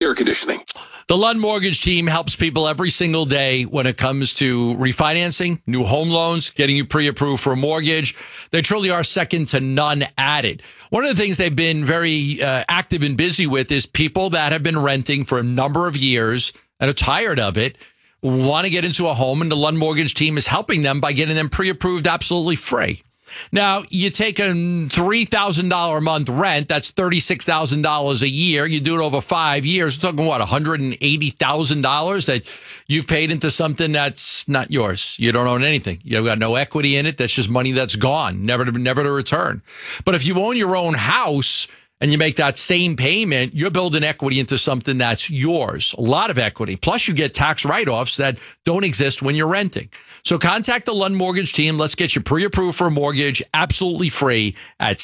air conditioning. The Lund Mortgage team helps people every single day when it comes to refinancing, new home loans, getting you pre-approved for a mortgage. They truly are second to none at it. One of the things they've been very active and busy with is people that have been renting for a number of years and are tired of it, want to get into a home, and the Lund Mortgage team is helping them by getting them pre-approved absolutely free. Now, you take a $3,000 a month rent, that's $36,000 a year. You do it over 5 years, we're talking, what, $180,000 that you've paid into something that's not yours. You don't own anything. You've got no equity in it. That's just money that's gone, never to return. But if you own your own house and you make that same payment, you're building equity into something that's yours. A lot of equity. Plus, you get tax write-offs that don't exist when you're renting. So contact the Lund Mortgage team. Let's get you pre-approved for a mortgage absolutely free at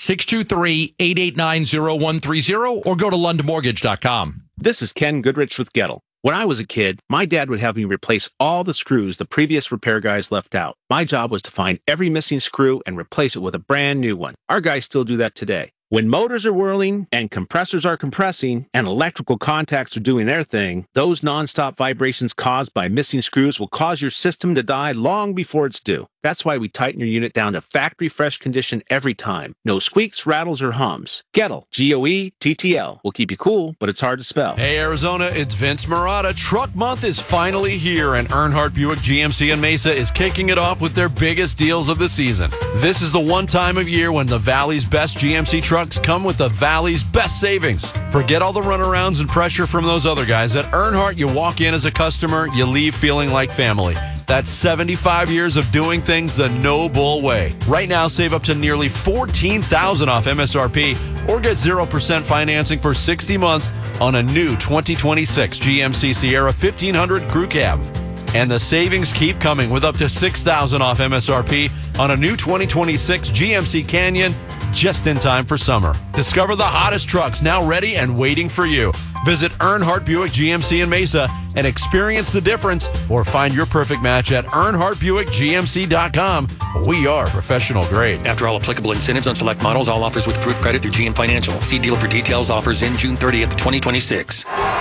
623-889-0130 or go to lundmortgage.com. This is Ken Goodrich with Gettle. When I was a kid, my dad would have me replace all the screws the previous repair guys left out. My job was to find every missing screw and replace it with a brand new one. Our guys still do that today. When motors are whirling and compressors are compressing and electrical contacts are doing their thing, those nonstop vibrations caused by missing screws will cause your system to die long before it's due. That's why we tighten your unit down to factory fresh condition every time. No squeaks, rattles, or hums. Gettle, G-O-E-T-T-L, will keep you cool, but it's hard to spell. Hey, Arizona, it's Vince Marotta. Truck Month is finally here, and Earnhardt Buick GMC in Mesa is kicking it off with their biggest deals of the season. This is the one time of year when the Valley's best GMC trucks come with the Valley's best savings. Forget all the runarounds and pressure from those other guys. At Earnhardt, you walk in as a customer, you leave feeling like family. That's 75 years of doing things the no-bull way. Right now, save up to nearly $14,000 off MSRP or get 0% financing for 60 months on a new 2026 GMC Sierra 1500 Crew Cab. And the savings keep coming with up to $6,000 off MSRP on a new 2026 GMC Canyon just in time for summer. Discover the hottest trucks now ready and waiting for you. Visit Earnhardt Buick GMC in Mesa and experience the difference, or find your perfect match at EarnhardtBuickGMC.com. We are professional grade. After all applicable incentives on select models, all offers with approved credit through GM Financial. See dealer for details. Offers in June 30th, 2026.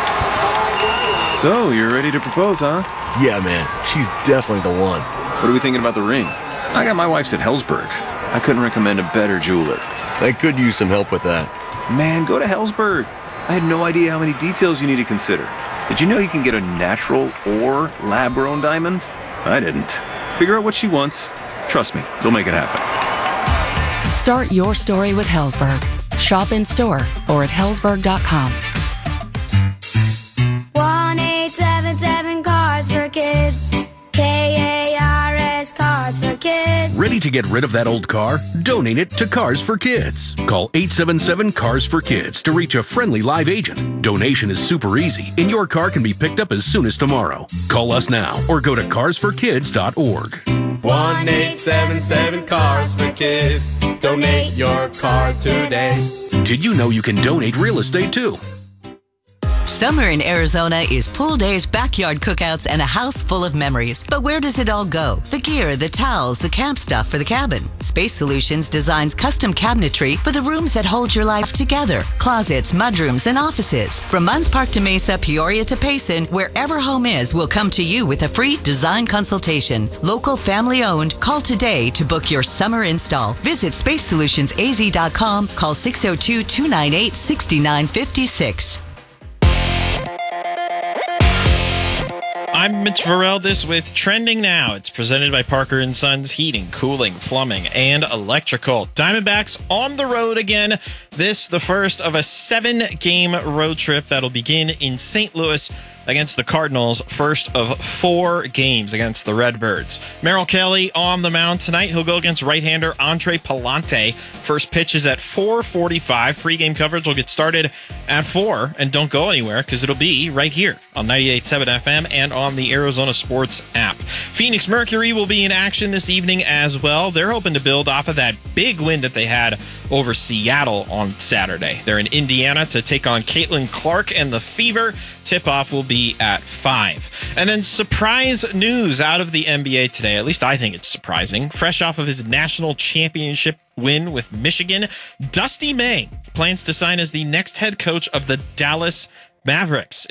So, you're ready to propose, huh? Yeah, man. She's definitely the one. What are we thinking about the ring? I got my wife's at Helzberg. I couldn't recommend a better jeweler. I could use some help with that. Man, go to Helzberg. I had no idea how many details you need to consider. Did you know you can get a natural or lab-grown diamond? I didn't. Figure out what she wants. Trust me, they'll make it happen. Start your story with Helzberg. Shop in store or at Helzberg.com. 1-877 Cars for Kids. KARS Cars for Kids. Ready to get rid of that old car? Donate it to Cars for Kids. Call 877 Cars for Kids to reach a friendly live agent. Donation is super easy, and your car can be picked up as soon as tomorrow. Call us now or go to carsforkids.org. 1-877 Cars for Kids. Donate your car today. Did you know you can donate real estate too? Summer in Arizona is pool days, backyard cookouts, and a house full of memories. But where does it all go? The gear, the towels, the camp stuff for the cabin. Space Solutions designs custom cabinetry for the rooms that hold your life together. Closets, mudrooms, and offices. From Munns Park to Mesa, Peoria to Payson, wherever home is, will come to you with a free design consultation. Local, family owned. Call today to book your summer install. Visit SpaceSolutionsAZ.com. Call 602-298-6956. I'm Mitch Vareldes with Trending Now. It's presented by Parker & Sons Heating, Cooling, Plumbing, and Electrical. Diamondbacks on the road again. This, the first of a 7-game road trip that'll begin in St. Louis against the Cardinals, first of 4 games against the Redbirds. Merrill Kelly on the mound tonight. He'll go against right-hander Andre Palante. First pitch is at 4:45. Pre-game coverage will get started at 4. And don't go anywhere because it'll be right here on 98.7 FM and on the Arizona Sports app. Phoenix Mercury will be in action this evening as well. They're hoping to build off of that big win that they had over Seattle on Saturday. They're in Indiana to take on Caitlin Clark and the Fever. Tip-off will be at 5. And then surprise news out of the NBA today. At least I think it's surprising. Fresh off of his national championship win with Michigan, Dusty May plans to sign as the next head coach of the Dallas Mavericks.